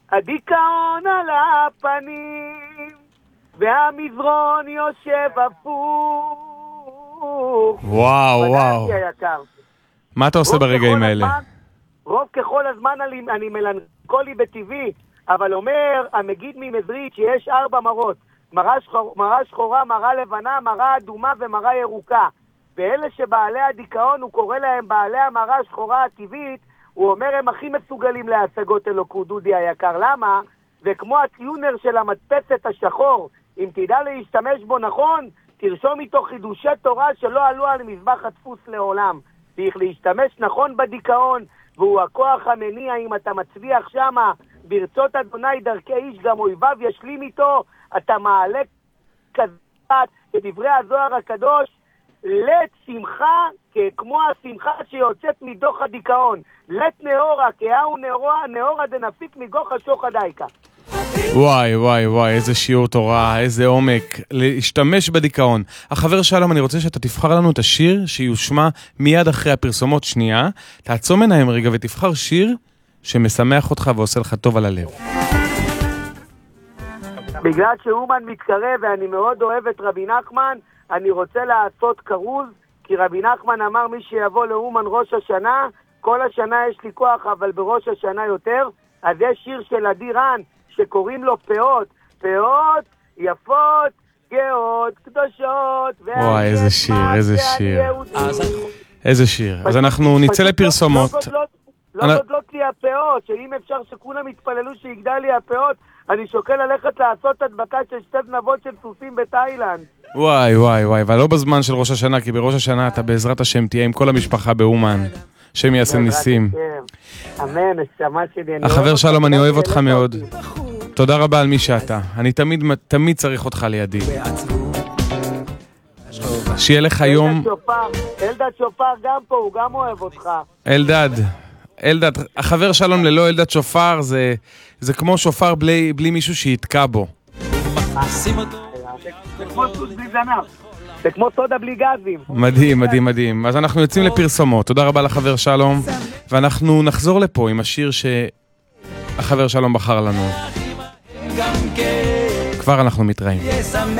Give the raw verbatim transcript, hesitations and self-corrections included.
הדיכאון על הפנים, והמזרון יושב הפוך. וואו, וואו. מה אתה עושה ברגעים האלה? הזמן, רוב ככל הזמן אני, אני מלנקולי בטבעי, אבל אומר המגיד ממזרית שיש ארבע מראות. מראה שחור, מראה שחורה, מראה לבנה, מראה אדומה ומראה ירוקה. ואלה שבעלי הדיכאון, הוא קורא להם בעלי המראה שחורה הטבעית, הוא אומר הם הכי מסוגלים להשגות אלוקות, דודי היקר. למה? וכמו הטיונר של המדפסת השחור, אם תדע להשתמש בו נכון, תרשום איתו חידושי תורה שלא עלו על מזבח הדפוס לעולם. צריך להשתמש נכון בדיכאון, והוא הכוח המניע. אם אתה מצליח שמה ברצות אדוני דרכי איש גם אויביו ישלים איתו, אתה מעלה כזאת את דברי הזוהר הקדוש, לת שמחה כמו השמחה שיוצאת מדוח הדיכאון, לת נאורה כהאו נאורה נאורה דנפיק מגוח השוחד אייקה. וואי וואי וואי, איזה שיעור תורה, איזה עומק, להשתמש בדיכאון. החבר שלום, אני רוצה שאתה תבחר לנו את השיר שיושמע מיד אחרי הפרסומות. שנייה, תעצום עיניים רגע ותבחר שיר שמשמח אותך ועושה לך טוב על הלב. בגלל שאומן מתקרב ואני מאוד אוהב את רבי נחמן, אני רוצה לעשות קרוז, כי רבי נחמן אמר מי שיבוא לאומן ראש השנה, כל השנה יש לי כוח אבל בראש השנה יותר. אז יש שיר של עדי רן שקוראים לו פאות, פאות יפות, גאות, קדושות. וואי, איזה שיר, איזה שיר. איזה שיר. אז אנחנו נצא לפרסומות. לא גודלות לי הפאות, שאם אפשר שכולם יתפללו שיגדל לי הפאות, אני שוקל ללכת לעשות הדבקה של שתי זנבות של סוסים בתאילנד. וואי וואי וואי, אבל לא בזמן של ראש השנה, כי בראש השנה אתה בעזרת השם תהיה עם כל המשפחה באומן. שם יעשה ניסים. אמן, נשמה שלי. החבר שלום, אני אוהב אותך מאוד. תודה רבה על מי שאתה. אני תמיד תמיד צריך אותך לידי. שיהיה לך יום... אלדד שופר גם פה, הוא גם אוהב אותך. אלדד, אלדד, החבר שלום ללא אלדד שופר זה זה כמו שופר בלי בלי מישהו שיתקע בו. זה כמו סוס בלי זנב. זה כמו סודה בלי גזים. מדהים, מדהים, מדהים. אז אנחנו יוצאים לפרסומות. תודה רבה לחבר שלום. ואנחנו נחזור לפה עם השיר שהחבר שלום בחר לנו. כבר אנחנו מתראים.